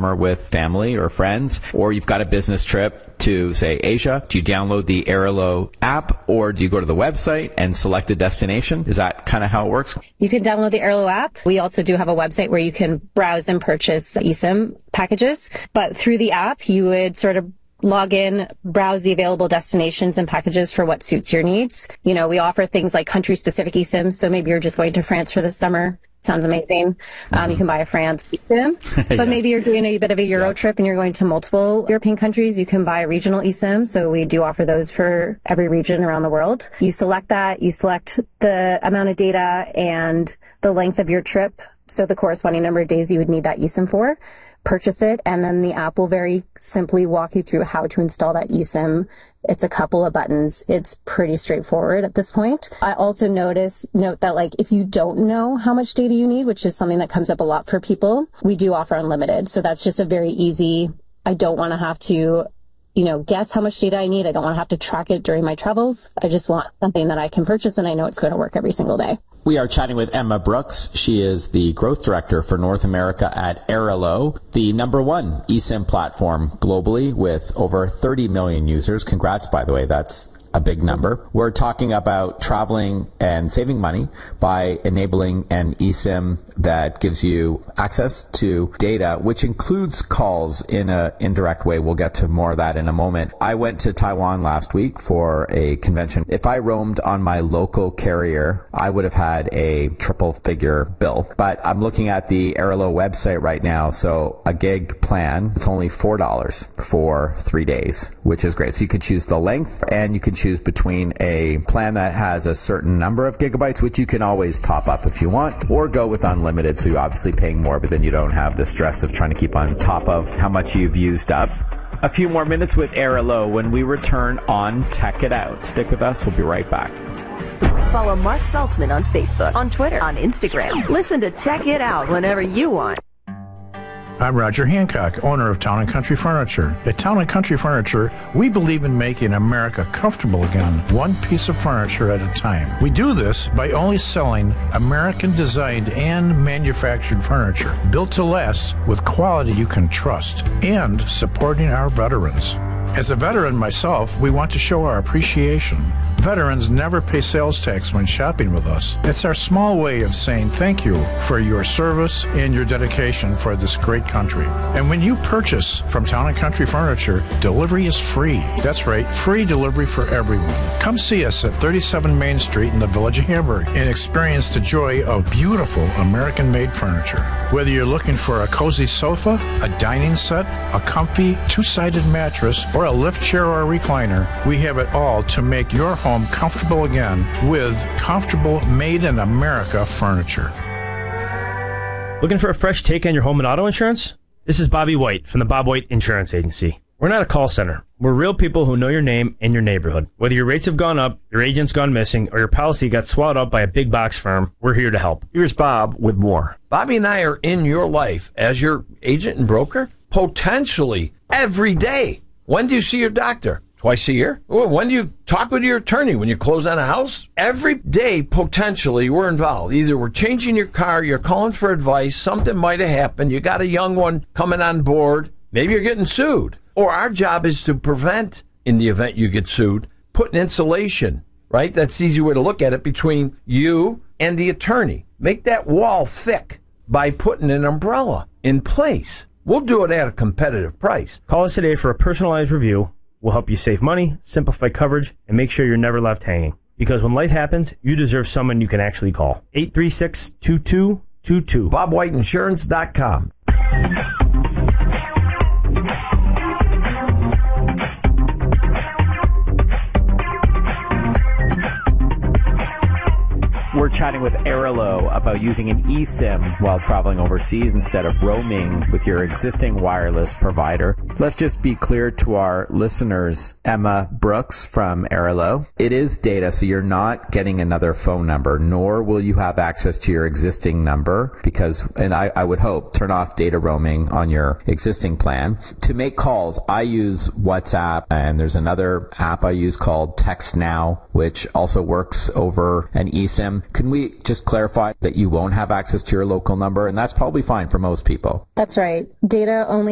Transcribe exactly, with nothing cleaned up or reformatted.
summer with family or friends, or you've got a business trip to, say, Asia, do you download the Airalo app, or do you go to the website and select a destination? Is that kind of how it works? You can download the Airalo app. We also do have a website where you can browse and purchase eSIM packages, but through the app, you would sort of log in, browse the available destinations and packages for what suits your needs. You know, we offer things like country-specific eSIMs, so maybe you're just going to France for the summer. Sounds amazing. Mm-hmm. Um, you can buy a France eSIM, but yeah. maybe you're doing a bit of a Euro yeah. trip and you're going to multiple European countries. You can buy a regional eSIM, so we do offer those for every region around the world. You select that, you select the amount of data and the length of your trip, so the corresponding number of days you would need that eSIM for. Purchase it, and then the app will very simply walk you through how to install that eSIM. It's a couple of buttons. It's pretty straightforward at this point. I also notice, note that like if you don't know how much data you need, which is something that comes up a lot for people, we do offer unlimited. So that's just a very easy, I don't want to have to, you know, guess how much data I need. I don't want to have to track it during my travels. I just want something that I can purchase and I know it's going to work every single day. We are chatting with Emma Brooks. She is the growth director for North America at Airalo, the number one eSIM platform globally with over thirty million users. Congrats, by the way. That's a big number. We're talking about traveling and saving money by enabling an eSIM that gives you access to data, which includes calls in an indirect way. We'll get to more of that in a moment. I went to Taiwan last week for a convention. If I roamed on my local carrier, I would have had a triple figure bill. But I'm looking at the Airalo website right now. So a gig plan, it's only four dollars for three days, which is great. So you could choose the length and you could choose between a plan that has a certain number of gigabytes, which you can always top up if you want, or go with unlimited, so you're obviously paying more, but then you don't have the stress of trying to keep on top of how much you've used up. A few more minutes with Airalo when we return on Tech It Out. Stick with us. We'll be right back. Follow Mark Saltzman on Facebook, on Twitter, on Instagram. Listen to Tech It Out whenever you want. I'm Roger Hancock, owner of Town and Country Furniture. At Town and Country Furniture, we believe in making America comfortable again, one piece of furniture at a time. We do this by only selling American-designed and manufactured furniture, built to last with quality you can trust, and supporting our veterans. As a veteran myself, we want to show our appreciation. Veterans never pay sales tax when shopping with us. It's our small way of saying thank you for your service and your dedication for this great country. And when you purchase from Town and Country Furniture, delivery is free. That's right, free delivery for everyone. Come see us at thirty-seven Main Street in the Village of Hamburg and experience the joy of beautiful American-made furniture. Whether you're looking for a cozy sofa, a dining set, a comfy two-sided mattress, or a lift chair or a recliner, we have it all to make your home comfortable again with comfortable made in America furniture. Looking for a fresh take on your home and auto insurance? This is Bobby White from the Bob White Insurance Agency. We're not a call center. We're real people who know your name and your neighborhood. Whether your rates have gone up, your agent's gone missing, or your policy got swallowed up by a big box firm, we're here to help. Here's Bob with more. Bobby and I are in your life as your agent and broker, potentially every day. When do you see your doctor? Twice a year? When do you talk with your attorney? When you close on a house? Every day, potentially, we're involved. Either we're changing your car, you're calling for advice, something might have happened, you got a young one coming on board, maybe you're getting sued. Or our job is to prevent, in the event you get sued, putting insulation, right? That's the easy way to look at it, between you and the attorney. Make that wall thick by putting an umbrella in place. We'll do it at a competitive price. Call us today for a personalized review. We'll help you save money, simplify coverage, and make sure you're never left hanging. Because when life happens, you deserve someone you can actually call. eight three six, two two two two. bob white insurance dot com. We're chatting with Airalo about using an eSIM while traveling overseas instead of roaming with your existing wireless provider. Let's just be clear to our listeners, Emma Brooks from Airalo. It is data, so you're not getting another phone number, nor will you have access to your existing number because, and I, I would hope, turn off data roaming on your existing plan. To make calls, I use WhatsApp, and there's another app I use called Text Now, which also works over an eSIM. Can we just clarify that you won't have access to your local number? And that's probably fine for most people. That's right. Data only